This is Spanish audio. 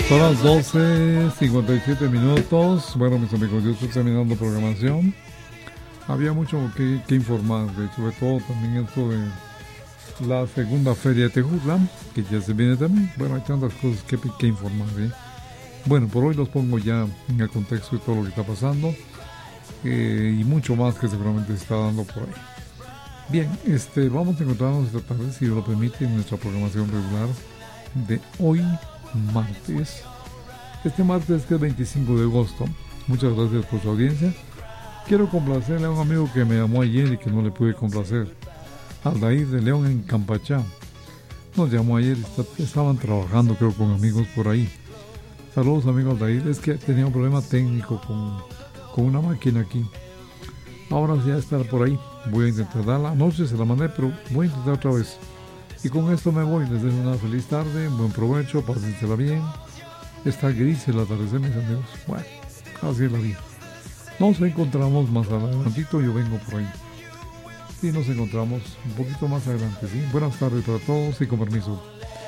Son las 12:57. Bueno, mis amigos, yo estoy terminando programación. Había mucho que informar, sobre todo también esto de la segunda feria de Tejutla, que ya se viene también. Bueno, hay tantas cosas que informar, ¿eh? Bueno, por hoy los pongo ya en el contexto de todo lo que está pasando y mucho más que seguramente se está dando por ahí. Bien, vamos a encontrarnos esta tarde, si lo permite, en nuestra programación regular de hoy, martes. Este martes, que es 25 de agosto. Muchas gracias por su audiencia. Quiero complacerle a un amigo que me llamó ayer y que no le pude complacer. Aldair de León en Campachá. Nos llamó ayer, estaban trabajando creo con amigos por ahí. Saludos amigos Aldair, es que tenía un problema técnico con una máquina aquí. Ahora ya está por ahí. Voy a intentar darla. Anoche se la mandé, pero voy a intentar otra vez. Y con esto me voy. Les deseo una feliz tarde, buen provecho, pásensela bien. Está gris el atardecer, mis amigos. Bueno, así es la vida. Nos encontramos más adelantito, yo vengo por ahí. Y nos encontramos un poquito más adelante, ¿sí? Buenas tardes para todos y con permiso.